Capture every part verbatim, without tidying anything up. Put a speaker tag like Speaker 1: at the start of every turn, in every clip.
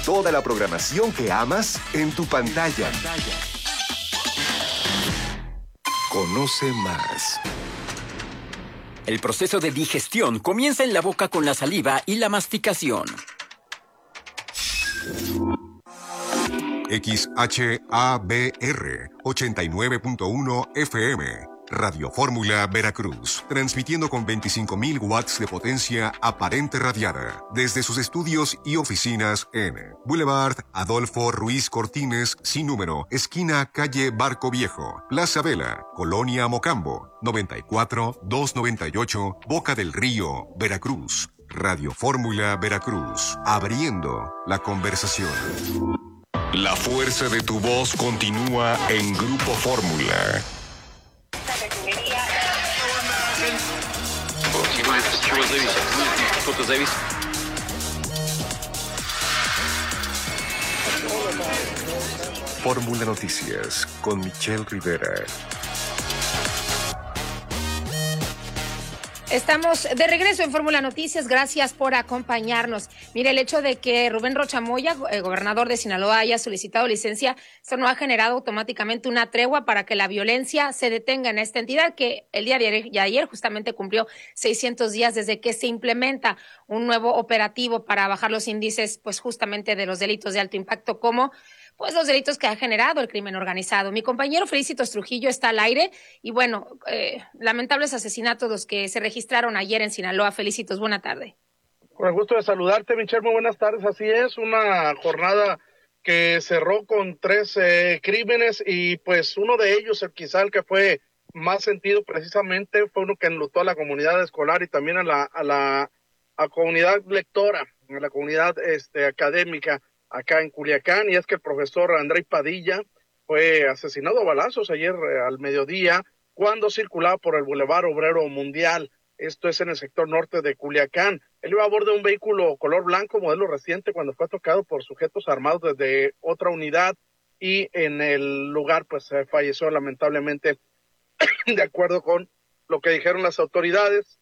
Speaker 1: toda la programación que amas en tu pantalla. Conoce más.
Speaker 2: El proceso de digestión comienza en la boca con la saliva y la masticación.
Speaker 3: X H A B R ochenta y nueve punto uno F M, Radio Fórmula Veracruz, transmitiendo con veinticinco mil watts de potencia aparente radiada desde sus estudios y oficinas en Boulevard Adolfo Ruiz Cortines, sin número, esquina calle Barco Viejo, Plaza Vela, Colonia Mocambo, noventa y cuatro, doscientos noventa y ocho, Boca del Río, Veracruz. Radio Fórmula Veracruz, abriendo la conversación. La fuerza de tu voz continúa en Grupo Fórmula.
Speaker 1: Fórmula Noticias con Michelle Rivera.
Speaker 4: Estamos de regreso en Fórmula Noticias, gracias por acompañarnos. Mire, el hecho de que Rubén Rocha Moya, el gobernador de Sinaloa, haya solicitado licencia, esto no ha generado automáticamente una tregua para que la violencia se detenga en esta entidad, que el día de ayer, de ayer justamente cumplió seiscientos días desde que se implementa un nuevo operativo para bajar los índices, pues justamente de los delitos de alto impacto, como pues los delitos que ha generado el crimen organizado. Mi compañero Felicitos Trujillo está al aire y bueno, eh, lamentables asesinatos los que se registraron ayer en Sinaloa. Felicitos, buena tarde.
Speaker 5: Con el gusto de saludarte, Michelle, muy buenas tardes. Así es, una jornada que cerró con tres eh, crímenes y pues uno de ellos, el, quizá el que fue más sentido precisamente, fue uno que enlutó a la comunidad escolar y también a la, a la a comunidad lectora, a la comunidad este, académica acá en Culiacán, y es que el profesor Andrei Padilla fue asesinado a balazos ayer eh, al mediodía cuando circulaba por el Boulevard Obrero Mundial. Esto es en el sector norte de Culiacán. Él iba a bordo de un vehículo color blanco, modelo reciente, cuando fue tocado por sujetos armados desde otra unidad y en el lugar pues eh, falleció lamentablemente. De acuerdo con lo que dijeron las autoridades,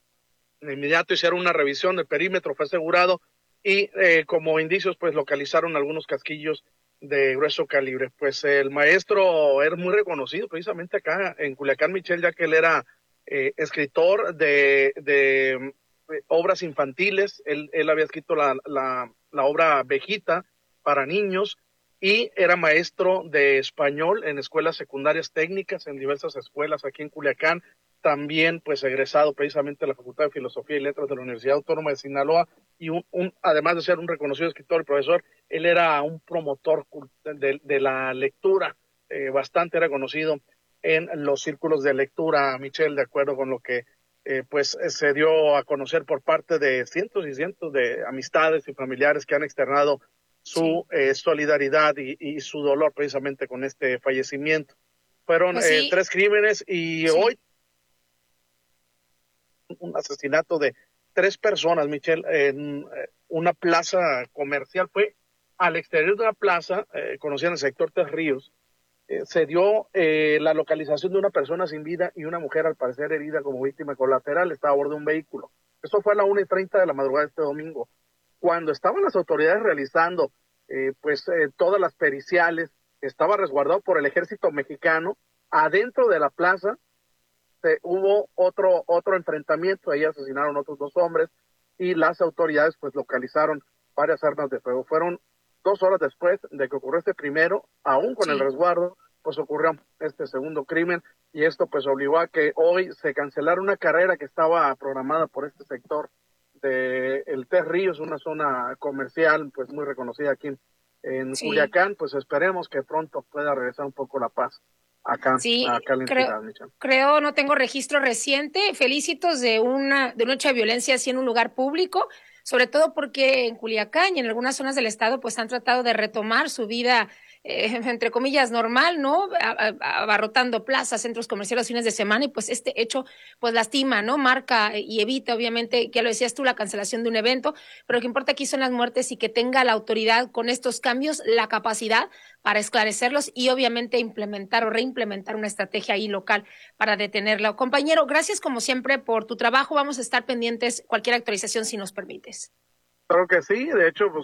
Speaker 5: de inmediato hicieron una revisión del perímetro, fue asegurado y eh, como indicios pues localizaron algunos casquillos de grueso calibre. Pues el maestro era muy reconocido precisamente acá en Culiacán, Michelle, ya que él era eh, escritor de, de, de obras infantiles. Él, él había escrito la, la, la obra Vejita para niños y era maestro de español en escuelas secundarias técnicas, en diversas escuelas aquí en Culiacán. También pues egresado precisamente de la Facultad de Filosofía y Letras de la Universidad Autónoma de Sinaloa, y un, un, además de ser un reconocido escritor y profesor, él era un promotor de, de la lectura, eh, bastante reconocido en los círculos de lectura, Michelle, de acuerdo con lo que eh, pues se dio a conocer por parte de cientos y cientos de amistades y familiares que han externado su sí. eh, solidaridad y, y su dolor precisamente con este fallecimiento. Fueron pues sí. eh, tres crímenes y sí. hoy un asesinato de tres personas, Michelle, en una plaza comercial. Fue al exterior de una plaza, eh, conocida en el sector Tres Ríos. Eh, se dio eh, la localización de una persona sin vida y una mujer al parecer herida como víctima colateral. Estaba a bordo de un vehículo. Esto fue a la una y treinta de la madrugada de este domingo. Cuando estaban las autoridades realizando eh, pues eh, todas las periciales, estaba resguardado por el ejército mexicano. Adentro de la plaza eh, hubo otro otro enfrentamiento, ahí asesinaron otros dos hombres y las autoridades pues localizaron varias armas de fuego. Fueron dos horas después de que ocurrió este primero, aún con sí. el resguardo, pues ocurrió este segundo crimen, y esto pues obligó a que hoy se cancelara una carrera que estaba programada por este sector de el Tres Ríos, una zona comercial pues muy reconocida aquí en, en sí. Culiacán. Pues esperemos que pronto pueda regresar un poco la paz acá,
Speaker 4: sí,
Speaker 5: acá en la
Speaker 4: creo,
Speaker 5: ciudad, Michelle.
Speaker 4: Creo, no tengo registro reciente, felicitos de una de un hecho de violencia así en un lugar público, sobre todo porque en Culiacán y en algunas zonas del estado pues han tratado de retomar su vida eh, entre comillas normal, ¿no? Abarrotando plazas, centros comerciales fines de semana, y pues este hecho pues lastima, ¿no? Marca y evita obviamente, ya lo decías tú, la cancelación de un evento, pero lo que importa aquí son las muertes y que tenga la autoridad con estos cambios la capacidad para esclarecerlos y obviamente implementar o reimplementar una estrategia ahí local para detenerla. Compañero, gracias como siempre por tu trabajo. Vamos a estar pendientes cualquier actualización si nos permites.
Speaker 5: Claro que sí, de hecho, pues